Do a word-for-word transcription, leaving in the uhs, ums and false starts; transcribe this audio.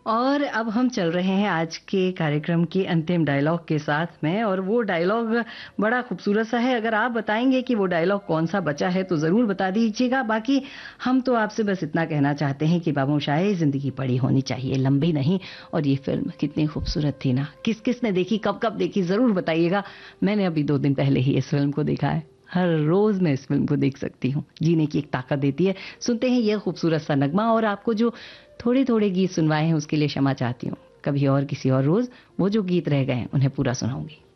और अब हम चल रहे हैं आज के कार्यक्रम के अंतिम डायलॉग के साथ में, और वो डायलॉग बड़ा खूबसूरत सा है। अगर आप बताएंगे कि वो डायलॉग कौन सा बचा है तो ज़रूर बता दीजिएगा। बाकी हम तो आपसे बस इतना कहना चाहते हैं कि बाबूशाही ज़िंदगी बड़ी होनी चाहिए, लंबी नहीं। और ये फिल्म कितनी खूबसूरत थी ना, किस किस ने देखी, कब कब देखी, ज़रूर बताइएगा। मैंने अभी दो दिन पहले ही इस फिल्म को देखा है। हर रोज मैं इस फिल्म को देख सकती हूँ, जीने की एक ताकत देती है। सुनते हैं यह खूबसूरत सा नगमा, और आपको जो थोड़े थोड़े गीत सुनवाए हैं उसके लिए क्षमा चाहती हूँ। कभी और किसी और रोज वो जो गीत रह गए हैं उन्हें पूरा सुनाऊंगी।